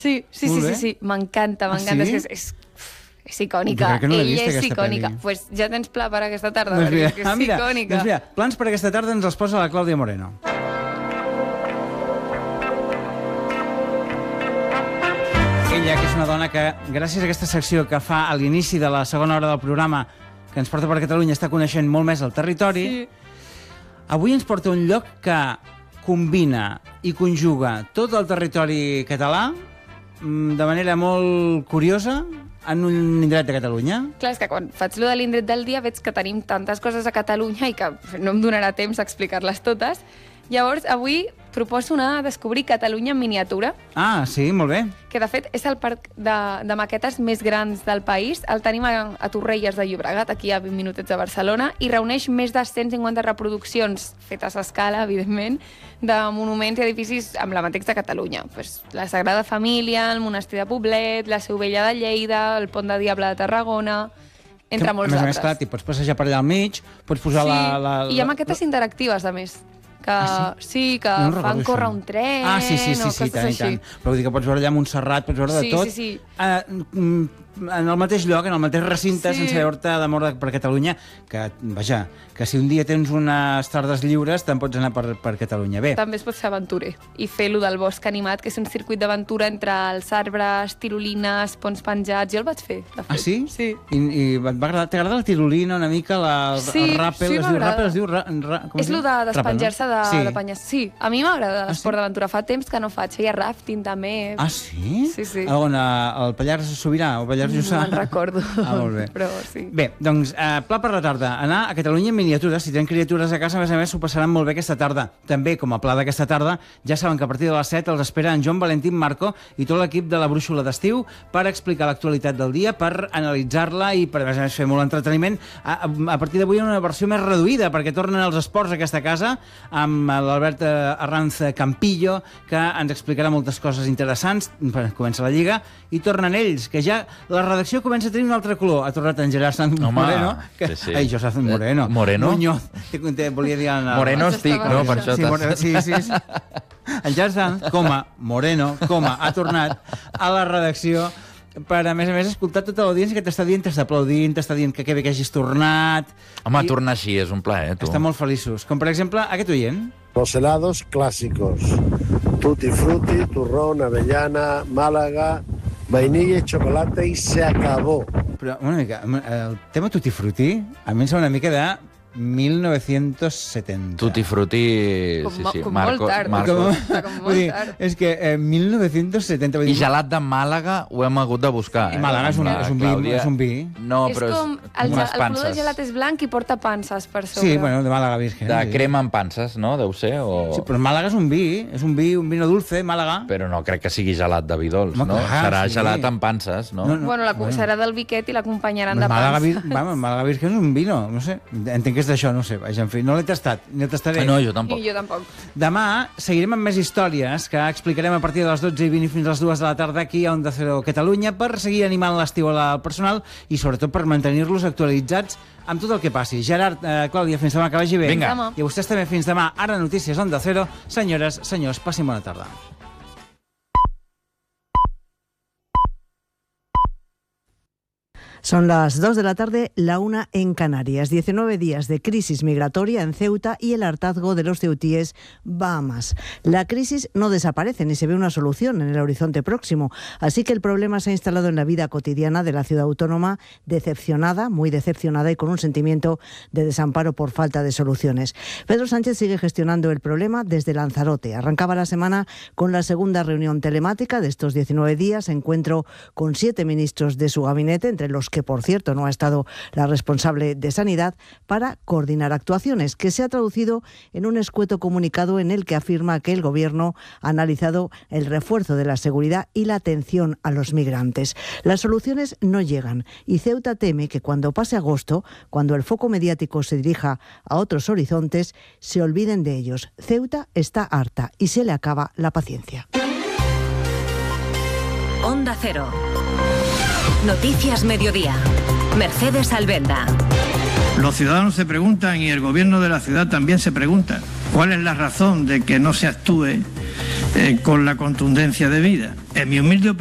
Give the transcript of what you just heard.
Sí, m'encanta. És icònica. Jo crec que no l'he vist, Ella és aquesta icònica. pel·li. Pues ja tens pla per aquesta tarda, Doncs perquè mira, és que és icònica. Doncs mira, plans per aquesta tarda ens els posa la Clàudia Moreno. Ella, que és una dona que, gràcies a aquesta secció que fa a l'inici de la segona hora del programa, que ens porta per Catalunya, està coneixent molt més el territori, avui ens porta un lloc que combina i conjuga tot el territori català de manera molt curiosa en un indret de Catalunya. Clar, és que quan faig lo de l'indret del dia veig que tenim tantes coses a Catalunya i que no em donarà temps a explicar-les totes. Llavors, avui proposo anar a descobrir Catalunya en miniatura. Ah, sí, molt bé. Que, de fet, és el parc de maquetes més grans del país. El tenim a Torrelles de Llobregat, aquí a 20 minutets de Barcelona, i reuneix més de 150 reproduccions, fetes a escala, evidentment, de monuments i edificis emblemàtics de Catalunya. Pues, la Sagrada Família, el Monestir de Poblet, la Seu Vella de Lleida, el Pont de Diable de Tarragona, entre molts altres. A més, clar, t'hi pots passejar per allà al mig, pots posar i hi ha maquetes interactives, a més. Que que fan córrer un tren... Ah, sí, tant. Però vull dir que pots veure allà a Montserrat, pots veure de tot. Sí. En el mateix lloc, en el mateix recinte, sense veure-te d'amor per Catalunya, que, vaja, que si un dia tens unes tardes lliures, te'n pots anar per Catalunya. Bé. També es pot fer aventurer i fer-lo del bosc animat, que és un circuit d'aventura entre els arbres, tirolines, ponts penjats. Jo el vaig fer, de fet. Ah, sí? Sí. I t'agrada la tirolina una mica, el ràpel? Es diu ràpel? És el de despenjar-se de penyes. Sí, a mi m'agrada l'esport d'aventura. Fa temps que no faig. Feia rafting, també. Ah, sí? Sí. On? El Pallars Sobirà o Pallars Jussà? No me'n recordo. Ah, molt bé. Però sí. Bé, doncs, pla per la tarda. Anar a Catalunya en miniatura. Si tenen criatures a casa, a més, s'ho passaran molt bé aquesta tarda. També, com a pla d'aquesta tarda, ja saben que a partir de les 7 els espera en Joan Valentín Marco i tot l'equip de la Brúixola d'Estiu per explicar l'actualitat del dia, per analitzar-la i per, a més, fer molt entreteniment. A partir d'avui una versió més reduïda, perquè tornen els esports a aquesta casa amb l'Albert Arranz Campillo, que ens explicarà moltes coses interessants. Comença la Lliga i tornen ells, que ja la redacció comença a tenir un altre color. Ha tornat en Gerard Sanz Moreno. Sí. Ai, José Moreno. Muñoz. Volia dir... Moreno estic, no? Per això sí. En Gerard Sanz, Moreno, ha tornat a la redacció per, a més, escoltar tota l'audiència que t'està dient, t'està aplaudint, t'està dient que bé que hagis tornat. Home, tornar així és un plaer, tu. Estan molt feliços. Com, per exemple, aquest oient. Los helados clásicos. Tutti frutti, turrón, avellana, Málaga, vainilla y chocolate y se acabó. Però una mica, el tema Tutti Frutti a mi em sembla una mica de 1970. Tutti Frutti... Com molt tard. És que 1970... I gelat de Màlaga ho hem hagut de buscar. Màlaga és un vi. No, però és com el color del gelat és blanc i porta panses per sobre. Sí, bueno, de Màlaga Virgen. De crema amb panses, no? Deu ser, o... Sí, però Màlaga és un vi, un vino dulce, Màlaga. Però no crec que sigui gelat de vi dolç, no? Serà gelat amb panses, no? Bueno, serà del biquet i l'acompanyaran de panses. Màlaga Virgen és un vino, no sé, entenc que és d'això, no sé, en fi, no l'he tastat, ni el tastaré. No, jo tampoc. I jo tampoc. Demà seguirem amb més històries que explicarem a partir de les 12:20 fins a les 2 de la tarda aquí a Onda Cero Catalunya per seguir animant l'estiu al personal i sobretot per mantenir-los actualitzats amb tot el que passi. Gerard, Clàudia, fins demà, que vagi bé. Vinga. I a vostès també fins demà. Ara notícies Onda Cero. Senyores, senyors, passin bona tarda. Son las 2 de la tarde, la 1 en Canarias. 19 días de crisis migratoria en Ceuta y el hartazgo de los ceutíes va a más. La crisis no desaparece ni se ve una solución en el horizonte próximo. Así que el problema se ha instalado en la vida cotidiana de la ciudad autónoma, decepcionada, muy decepcionada y con un sentimiento de desamparo por falta de soluciones. Pedro Sánchez sigue gestionando el problema desde Lanzarote. Arrancaba la semana con la segunda reunión telemática de estos 19 días, encuentro con 7 ministros de su gabinete, entre los que, por cierto, no ha estado la responsable de Sanidad, para coordinar actuaciones, que se ha traducido en un escueto comunicado en el que afirma que el Gobierno ha analizado el refuerzo de la seguridad y la atención a los migrantes. Las soluciones no llegan y Ceuta teme que cuando pase agosto, cuando el foco mediático se dirija a otros horizontes, se olviden de ellos. Ceuta está harta y se le acaba la paciencia. Onda Cero. Noticias Mediodía. Mercedes Albenda. Los ciudadanos se preguntan y el gobierno de la ciudad también se pregunta cuál es la razón de que no se actúe con la contundencia debida. En mi humilde